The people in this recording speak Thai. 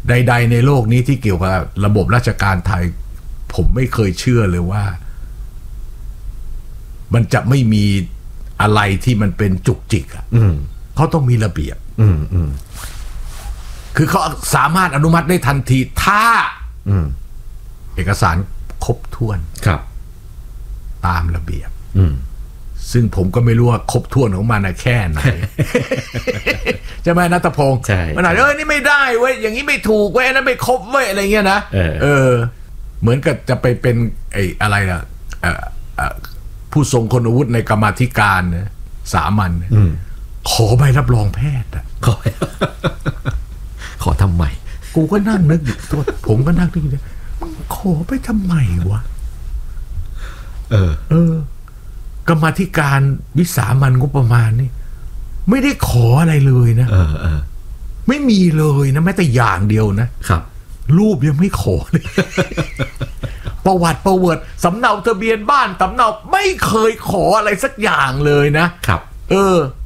ใดๆในโลกนี้ที่เกี่ยวกับระบบราชการไทยผมไม่เคยเชื่อเลยว่ามันจะไม่มีอะไรที่มันเป็นจุกจิกอ่ะเขาต้องมีระเบียบคือเขาสามารถอนุมัติได้ทันทีถ้าเอกสารครบถ้วนครับตามระเบียบซึ่งผมก็ไม่รู้ว่าครบถ้วนของมันนะแค่ไหน ใช่ไหมณัฐพงศ์มันอาจจะนี่ไม่ได้เว้ยอย่างนี้ไม่ถูกเว้ยนั้นไม่ครบเว้ยอะไรเงี้ยนะเหมือนกับจะไปเป็นไอ้อะไรล่ะผู้ทรงคุณวุฒิในกรรมาธิการนะสามัญขอใบรับรองแพทย์อ่ะขอทำไมกูก็นั่งนึกอยู่ตัวผมก็นั่งนึกอยู่มึงขอไปทำไมวะกรรมาธิการวิสามัญงบประมาณนี่ไม่ได้ขออะไรเลยนะไม่มีเลยนะแม้แต่อย่างเดียวนะครับรูปยังไม่ขอเลย ประวัติสำเนาทะเบียนบ้านสำเนาไม่เคยขออะไรสักอย่างเลยนะครับ